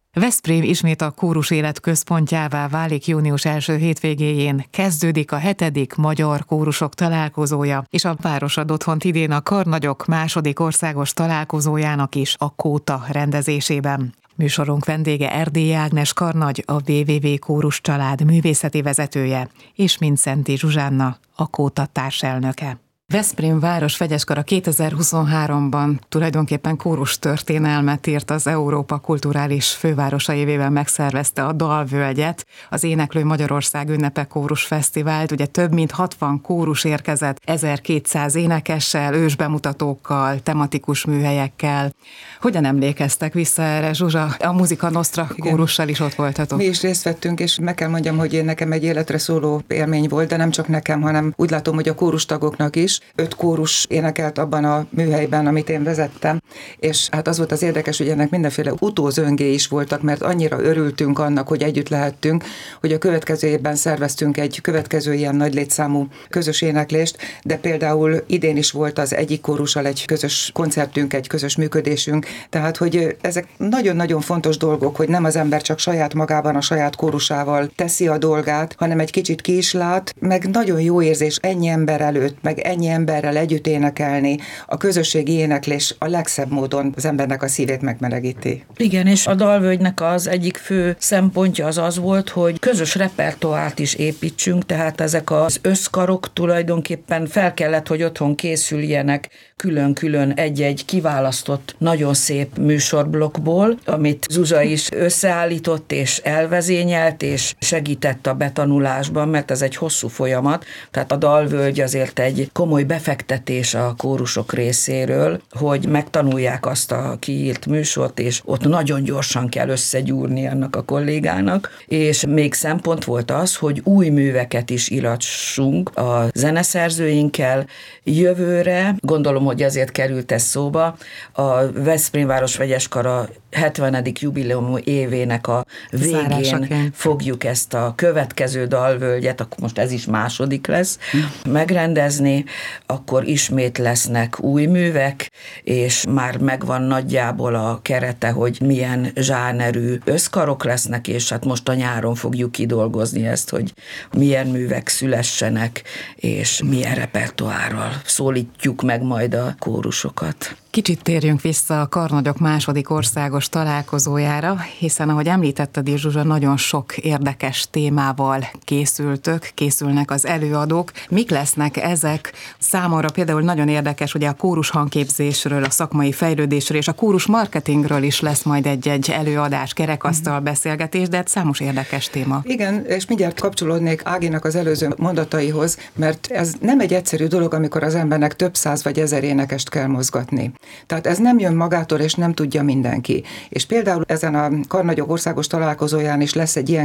Veszprém ismét a kórus élet központjává válik. Június első hétvégéjén kezdődik a 7. Magyar Kórusok Találkozója, és a város ad otthont idén a Karnagyok második országos találkozójának is a Kóta rendezésében. Műsorunk vendége Erdélyi Ágnes karnagy, a WWW Kórus család művészeti vezetője, és Mindszenty Zsuzsánna, a Kóta társelnöke. Veszprém város vegyeskara 2023-ban tulajdonképpen kórus történelmet írt, az Európa kulturális fővárosa évével megszervezte a Dalvölgyet, az Éneklő Magyarország ünnepe kórus fesztivált. Ugye több mint 60 kórus érkezett, 1200 énekessel, ősbemutatókkal, tematikus műhelyekkel. Hogyan emlékeztek vissza erre, Zsuzsa? A Musica Nostra kórussal is ott voltatok. Mi is részt vettünk, és meg kell mondjam, hogy nekem egy életre szóló élmény volt, de nem csak nekem, hanem úgy látom, hogy a kórustagoknak is. 5 kórus énekelt abban a műhelyben, amit én vezettem, és hát az volt az érdekes, hogy ennek mindenféle utózöngé is voltak, mert annyira örültünk annak, hogy együtt lehettünk, hogy a következő évben szerveztünk egy következő ilyen nagy létszámú közös éneklést, de például idén is volt az egyik kórussal egy közös koncertünk, egy közös működésünk, tehát hogy ezek nagyon-nagyon fontos dolgok, hogy nem az ember csak saját magában, a saját kórusával teszi a dolgát, hanem egy kicsit ki is lát, meg nagyon jó érzés ennyi ember előtt, meg ennyi emberrel együtt énekelni, a közösségi éneklés a legszebb módon az embernek a szívét megmelegíti. Igen, és a Dalvölgynek az egyik fő szempontja az volt, hogy közös repertoárt is építsünk, tehát ezek az összkarok tulajdonképpen fel kellett, hogy otthon készüljenek külön-külön egy-egy kiválasztott, nagyon szép műsorblokkból, amit Zsuzsa is összeállított és elvezényelt, és segített a betanulásban, mert ez egy hosszú folyamat, tehát a Dalvölgy azért egy komoly befektetés a kórusok részéről, hogy megtanulják azt a kiírt műsort, és ott nagyon gyorsan kell összegyúrni annak a kollégának, és még szempont volt az, hogy új műveket is írassunk a zeneszerzőinkkel. Jövőre, gondolom, hogy ezért került ez szóba, a Veszprém város vegyeskara 70. jubileum évének a végén fogjuk ezt a következő Dalvölgyet, akkor most ez is második lesz, megrendezni, akkor ismét lesznek új művek, és már megvan nagyjából a kerete, hogy milyen zsánerű összkarok lesznek, és hát most a nyáron fogjuk kidolgozni ezt, hogy milyen művek szülessenek, és milyen repertoárral szólítjuk meg majd a kórusokat. Kicsit térjünk vissza a Karnagyok második országos találkozójára, hiszen ahogy említetted is, Zsuzsa, nagyon sok érdekes témával készülnek az előadók. Mik lesznek ezek? Számomra például nagyon érdekes, ugye a kórus hangképzésről, a szakmai fejlődésről és a kórus marketingről is lesz majd egy előadás, kerekasztal beszélgetés, de számos érdekes téma. Igen, és mindjárt kapcsolódnék Áginak az előző mondataihoz, mert ez nem egy egyszerű dolog, amikor az embernek több száz vagy ezer énekest kell mozgatni. Tehát ez nem jön magától, és nem tudja mindenki. És például ezen a Karnagyok országos találkozóján is lesz egy ilyen